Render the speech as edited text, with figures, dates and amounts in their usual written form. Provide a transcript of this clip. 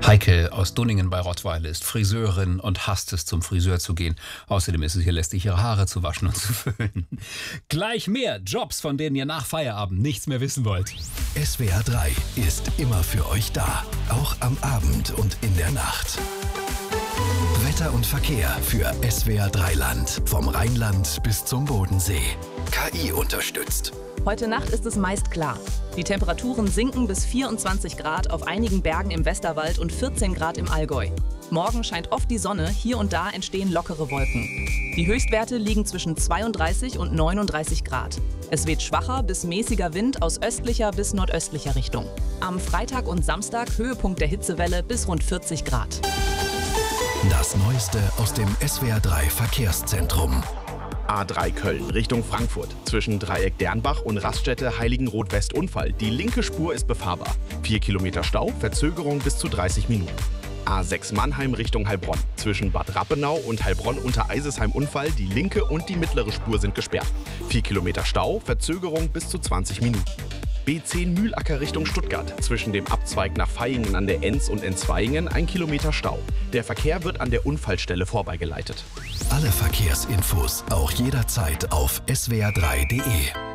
Heike aus Dunningen bei Rottweil ist Friseurin und hasst es, zum Friseur zu gehen. Außerdem ist es hier lästig, ihre Haare zu waschen und zu föhnen. Gleich mehr Jobs, von denen ihr nach Feierabend nichts mehr wissen wollt. SWR 3 ist immer für euch da, auch am Abend und in der Nacht. Wetter und Verkehr für SWR 3 Land, vom Rheinland bis zum Bodensee. KI unterstützt. Heute Nacht ist es meist klar. Die Temperaturen sinken bis 24 Grad auf einigen Bergen im Westerwald und 14 Grad im Allgäu. Morgen scheint oft die Sonne, hier und da entstehen lockere Wolken. Die Höchstwerte liegen zwischen 32 und 39 Grad. Es weht schwacher bis mäßiger Wind aus östlicher bis nordöstlicher Richtung. Am Freitag und Samstag Höhepunkt der Hitzewelle bis rund 40 Grad. Das Neueste aus dem SWR 3 Verkehrszentrum. A3 Köln Richtung Frankfurt. Zwischen Dreieck Dernbach und Raststätte Heiligenroth-West Unfall. Die linke Spur ist befahrbar. 4 Kilometer Stau, Verzögerung bis zu 30 Minuten. A6 Mannheim Richtung Heilbronn. Zwischen Bad Rappenau und Heilbronn unter Eisesheim Unfall. Die linke und die mittlere Spur sind gesperrt. 4 Kilometer Stau, Verzögerung bis zu 20 Minuten. B10 Mühlacker Richtung Stuttgart. Zwischen dem Abzweig nach Vaihingen an der Enz und Enzwaingen 1 Kilometer Stau. Der Verkehr wird an der Unfallstelle vorbeigeleitet. Alle Verkehrsinfos auch jederzeit auf swr3.de.